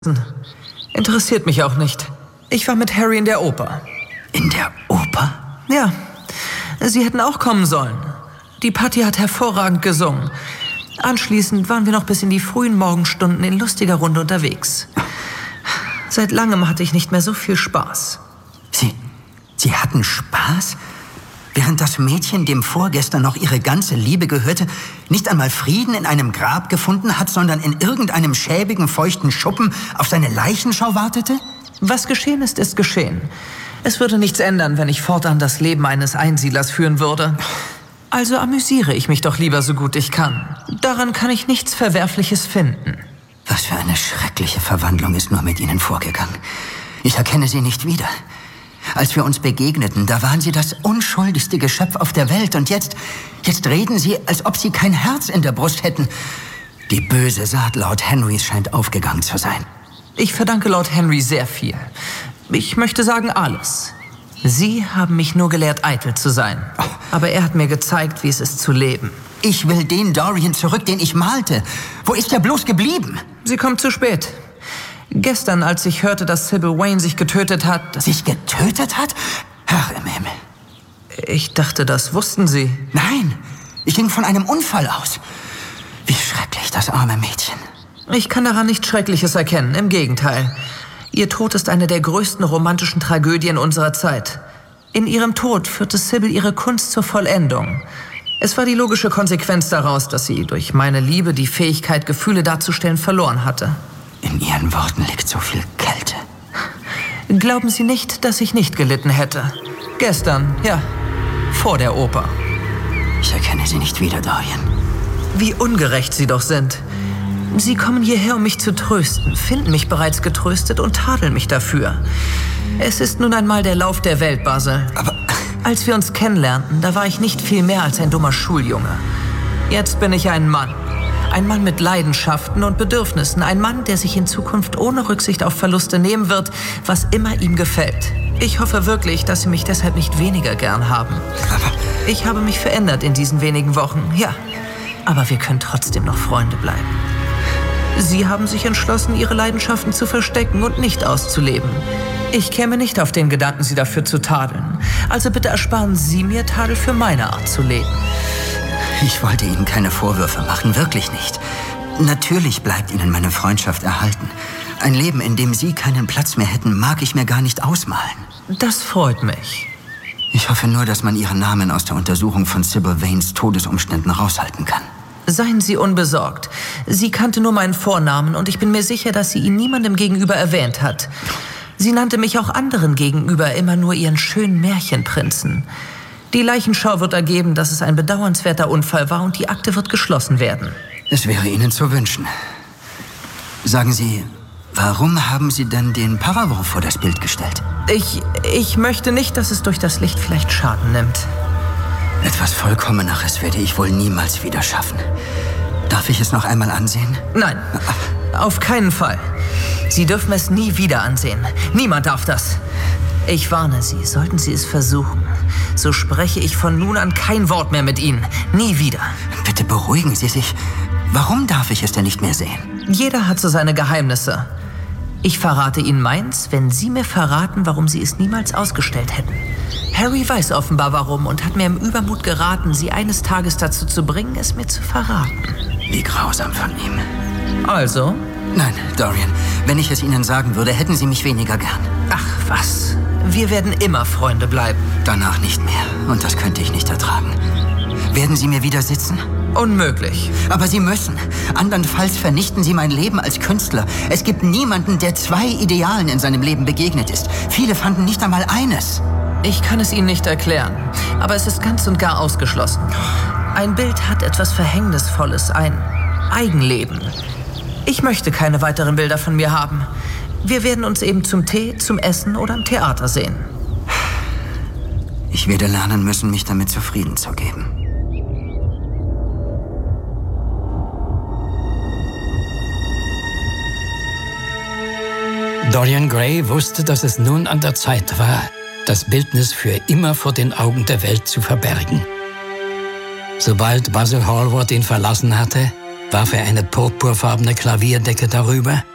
Interessiert mich auch nicht. Ich war mit Harry in der Oper. In der Oper? Ja, Sie hätten auch kommen sollen. Die Patti hat hervorragend gesungen. Anschließend waren wir noch bis in die frühen Morgenstunden in lustiger Runde unterwegs. Seit langem hatte ich nicht mehr so viel Spaß. Sie hatten Spaß? Während das Mädchen, dem vorgestern noch ihre ganze Liebe gehörte, nicht einmal Frieden in einem Grab gefunden hat, sondern in irgendeinem schäbigen, feuchten Schuppen auf seine Leichenschau wartete? Was geschehen ist, ist geschehen. Es würde nichts ändern, wenn ich fortan das Leben eines Einsiedlers führen würde. Also amüsiere ich mich doch lieber so gut ich kann. Daran kann ich nichts Verwerfliches finden. Was für eine schreckliche Verwandlung ist nur mit Ihnen vorgegangen. Ich erkenne Sie nicht wieder. Als wir uns begegneten, da waren Sie das unschuldigste Geschöpf auf der Welt. Und jetzt reden Sie, als ob Sie kein Herz in der Brust hätten. Die böse Saat Lord Henrys scheint aufgegangen zu sein. Ich verdanke Lord Henry sehr viel. Ich möchte sagen alles. Sie haben mich nur gelehrt, eitel zu sein. Aber er hat mir gezeigt, wie es ist zu leben. Ich will den Dorian zurück, den ich malte. Wo ist er bloß geblieben? Sie kommt zu spät. Gestern, als ich hörte, dass Sybil Wayne sich getötet hat... Sich getötet hat? Herr im Himmel. Ich dachte, das wussten Sie. Nein, ich ging von einem Unfall aus. Wie schrecklich, das arme Mädchen. Ich kann daran nichts Schreckliches erkennen, im Gegenteil. Ihr Tod ist eine der größten romantischen Tragödien unserer Zeit. In ihrem Tod führte Sybil ihre Kunst zur Vollendung. Es war die logische Konsequenz daraus, dass sie durch meine Liebe die Fähigkeit, Gefühle darzustellen, verloren hatte. In Ihren Worten liegt so viel Kälte. Glauben Sie nicht, dass ich nicht gelitten hätte? Gestern, ja, vor der Oper. Ich erkenne Sie nicht wieder, Dorian. Wie ungerecht Sie doch sind. Sie kommen hierher, um mich zu trösten, finden mich bereits getröstet und tadeln mich dafür. Es ist nun einmal der Lauf der Welt, Basil. Aber als wir uns kennenlernten, da war ich nicht viel mehr als ein dummer Schuljunge. Jetzt bin ich ein Mann. Ein Mann mit Leidenschaften und Bedürfnissen. Ein Mann, der sich in Zukunft ohne Rücksicht auf Verluste nehmen wird, was immer ihm gefällt. Ich hoffe wirklich, dass Sie mich deshalb nicht weniger gern haben. Ich habe mich verändert in diesen wenigen Wochen, ja. Aber wir können trotzdem noch Freunde bleiben. Sie haben sich entschlossen, Ihre Leidenschaften zu verstecken und nicht auszuleben. Ich käme nicht auf den Gedanken, Sie dafür zu tadeln. Also bitte ersparen Sie mir Tadel für meine Art zu leben. Ich wollte Ihnen keine Vorwürfe machen, wirklich nicht. Natürlich bleibt Ihnen meine Freundschaft erhalten. Ein Leben, in dem Sie keinen Platz mehr hätten, mag ich mir gar nicht ausmalen. Das freut mich. Ich hoffe nur, dass man Ihren Namen aus der Untersuchung von Sybil Waynes Todesumständen raushalten kann. Seien Sie unbesorgt. Sie kannte nur meinen Vornamen und ich bin mir sicher, dass sie ihn niemandem gegenüber erwähnt hat. Sie nannte mich auch anderen gegenüber immer nur ihren schönen Märchenprinzen. Die Leichenschau wird ergeben, dass es ein bedauernswerter Unfall war und die Akte wird geschlossen werden. Es wäre Ihnen zu wünschen. Sagen Sie, warum haben Sie denn den Paravent vor das Bild gestellt? Ich möchte nicht, dass es durch das Licht vielleicht Schaden nimmt. Etwas Vollkommeneres werde ich wohl niemals wieder schaffen. Darf ich es noch einmal ansehen? Nein, auf keinen Fall. Sie dürfen es nie wieder ansehen. Niemand darf das. Ich warne Sie, sollten Sie es versuchen, so spreche ich von nun an kein Wort mehr mit Ihnen. Nie wieder. Bitte beruhigen Sie sich. Warum darf ich es denn nicht mehr sehen? Jeder hat so seine Geheimnisse. Ich verrate Ihnen meins, wenn Sie mir verraten, warum Sie es niemals ausgestellt hätten. Harry weiß offenbar warum und hat mir im Übermut geraten, Sie eines Tages dazu zu bringen, es mir zu verraten. Wie grausam von ihm. Also? Nein, Dorian, wenn ich es Ihnen sagen würde, hätten Sie mich weniger gern. Ach, was? Wir werden immer Freunde bleiben. Danach nicht mehr. Und das könnte ich nicht ertragen. Werden Sie mir wieder sitzen? Unmöglich. Aber Sie müssen. Andernfalls vernichten Sie mein Leben als Künstler. Es gibt niemanden, der 2 Idealen in seinem Leben begegnet ist. Viele fanden nicht einmal eines. Ich kann es Ihnen nicht erklären, aber es ist ganz und gar ausgeschlossen. Ein Bild hat etwas Verhängnisvolles, ein Eigenleben. Ich möchte keine weiteren Bilder von mir haben. Wir werden uns eben zum Tee, zum Essen oder am Theater sehen. Ich werde lernen müssen, mich damit zufrieden zu geben. Dorian Gray wusste, dass es nun an der Zeit war, das Bildnis für immer vor den Augen der Welt zu verbergen. Sobald Basil Hallward ihn verlassen hatte, warf er eine purpurfarbene Klavierdecke darüber